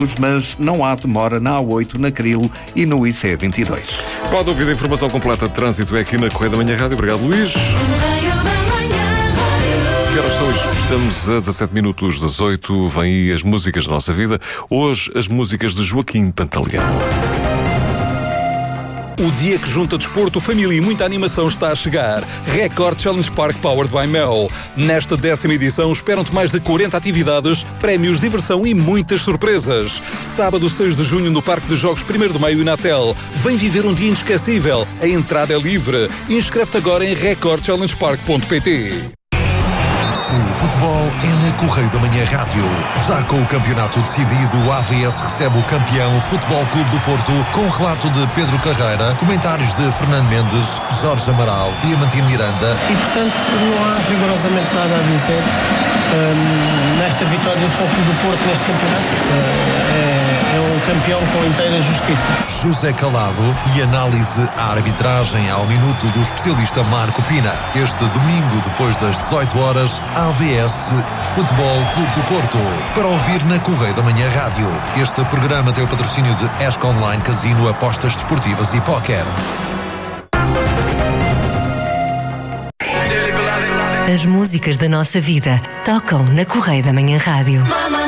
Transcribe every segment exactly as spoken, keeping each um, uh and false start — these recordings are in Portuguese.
mas não há demora na A oito, na Crilo e no I C vinte e dois. Com a dúvida, a informação completa de trânsito é aqui na Correia da Manhã Rádio. Obrigado, Luís. Que horas são hoje? Estamos a dezassete minutos das oito. Vêm aí as músicas da nossa vida. Hoje, as músicas de Joaquim Pantaleão. O dia que junta desporto, família e muita animação está a chegar. Record Challenge Park Powered by Mel. Nesta décima edição esperam-te mais de quarenta atividades, prémios, diversão e muitas surpresas. Sábado seis de junho no Parque de Jogos primeiro de Maio e Natel. Vem viver um dia inesquecível. A entrada é livre. Inscreve-te agora em record challenge park ponto pt. O futebol é na Correio da Manhã Rádio. Já com o campeonato decidido, o A V S recebe o campeão Futebol Clube do Porto, com relato de Pedro Carreira, comentários de Fernando Mendes, Jorge Amaral, Diamantino Miranda. E, portanto, não há rigorosamente nada a dizer um, nesta vitória do Futebol Clube do Porto neste campeonato. Uh, é, é um campeão com inteira justiça. José Calado e análise à arbitragem ao minuto do especialista Marco Pina. Este domingo, depois das dezoito horas, A V S Futebol Clube do Porto, para ouvir na Correio da Manhã Rádio. Este programa tem o patrocínio de Esco Online Casino, apostas desportivas e póquer. As músicas da nossa vida tocam na Correio da Manhã Rádio.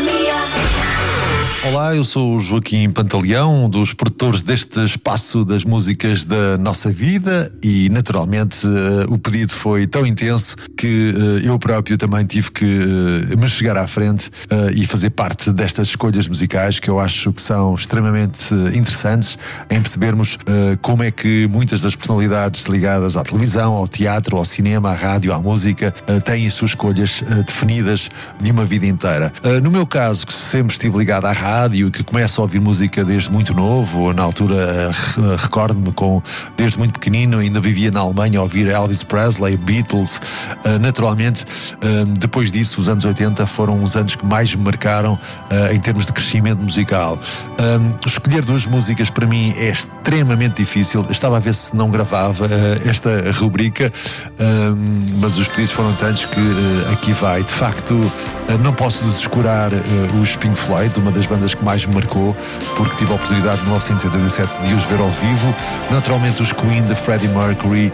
Olá, eu sou o Joaquim Pantaleão, um dos produtores deste espaço das músicas da nossa vida, e naturalmente uh, o pedido foi tão intenso que uh, eu próprio também tive que uh, me chegar à frente uh, e fazer parte destas escolhas musicais, que eu acho que são extremamente uh, interessantes em percebermos uh, como é que muitas das personalidades ligadas à televisão, ao teatro, ao cinema, à rádio, à música uh, têm as suas escolhas uh, definidas de uma vida inteira. Uh, no meu caso, que sempre estive ligado à rádio, rádio, que começa a ouvir música desde muito novo. Na altura, uh, recordo-me, com, desde muito pequenino, ainda vivia na Alemanha a ouvir Elvis Presley, Beatles. Uh, naturalmente, uh, depois disso, os anos oitenta foram os anos que mais me marcaram uh, em termos de crescimento musical. Uh, escolher duas músicas para mim é extremamente difícil. Estava a ver se não gravava uh, esta rubrica, uh, mas os pedidos foram tantos que uh, aqui vai. De facto, uh, não posso descurar uh, os Pink Floyd, uma das bandas que mais me marcou, porque tive a oportunidade em mil novecentos e oitenta e sete de os ver ao vivo. Naturalmente os Queen, de Freddie Mercury,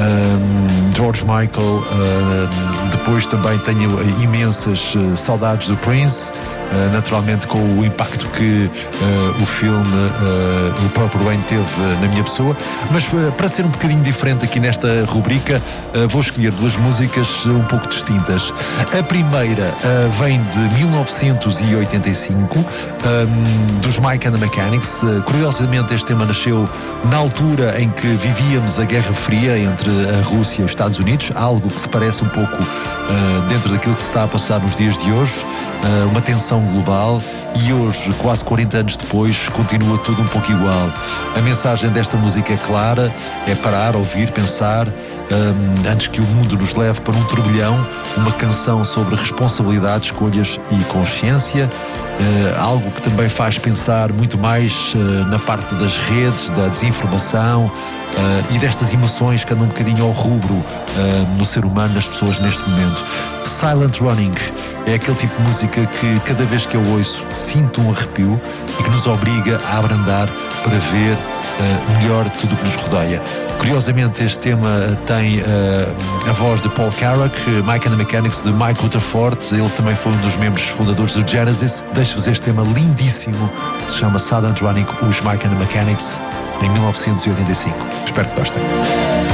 um, George Michael, um, depois também tenho imensas uh, saudades do Prince, uh, naturalmente com o impacto que uh, o filme, uh, o próprio Wayne teve uh, na minha pessoa, mas uh, para ser um bocadinho diferente aqui nesta rubrica, uh, vou escolher duas músicas um pouco distintas. A primeira uh, vem de mil novecentos e oitenta e cinco, um, dos Mike and the Mechanics. Uh, curiosamente, este tema nasceu na altura em que vivíamos a Guerra Fria entre a Rússia e os Estados Unidos, algo que se parece um pouco uh, dentro daquilo que se está a passar nos dias de hoje, uh, uma tensão global, e hoje, quase quarenta anos depois, continua tudo um pouco igual. A mensagem desta música é clara, é parar, ouvir, pensar, um, antes que o mundo nos leve para um turbilhão, uma canção sobre responsabilidade, escolhas e consciência. Uh, algo que também faz pensar muito mais uh, na parte das redes, da desinformação uh, e destas emoções que andam um bocadinho ao rubro uh, no ser humano, nas pessoas neste momento. Silent Running é aquele tipo de música que cada vez que eu ouço sinto um arrepio e que nos obriga a abrandar para ver uh, melhor tudo o que nos rodeia. Curiosamente, este tema tem uh, a voz de Paul Carrack, Mike and the Mechanics, de Mike Rutherford. Ele também foi um dos membros fundadores do Genesis. Deixo-vos este tema lindíssimo, que se chama Silent Running, os Mike and the Mechanics, em mil novecentos e oitenta e cinco. Espero que gostem.